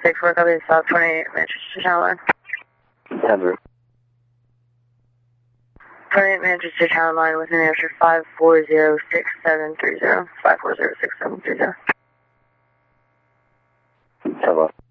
6-4, copy, South 28, Manchester Channel Line. Denver. 28 Manchester Channel Line with New Hampshire 5406730. 5406730. Hello.